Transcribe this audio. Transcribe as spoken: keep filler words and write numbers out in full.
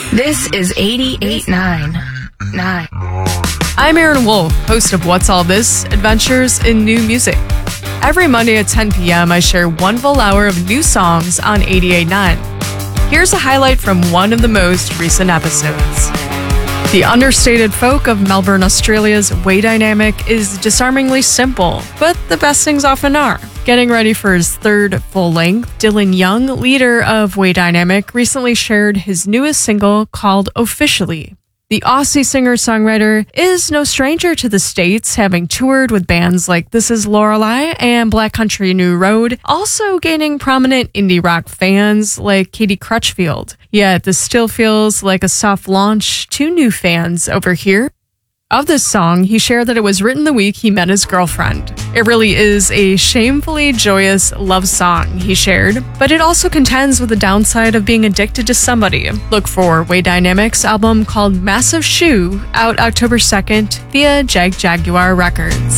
This is eighty-eight point nine. Nine. I'm Aaron Wolf, host of What's All This? Adventures in New Music. Every Monday at ten p.m., I share one full hour of new songs on eighty-eight point nine. Here's a highlight from one of the most recent episodes. The understated folk of Melbourne, Australia's Way Dynamic is disarmingly simple, but the best things often are. Getting ready for his third full length, Dylan Young, leader of Way Dynamic, recently shared his newest single called Officially. The Aussie singer-songwriter is no stranger to the States, having toured with bands like This Is Lorelei and Black Country New Road, also gaining prominent indie rock fans like Katie Crutchfield. Yet this still feels like a soft launch to new fans over here. Of this song, he shared that it was written the week he met his girlfriend. It really is a shamefully joyous love song, he shared, but it also contends with the downside of being addicted to somebody. Look for Way Dynamic's album called Massive Shoe, out October second via Jag Jaguar Records.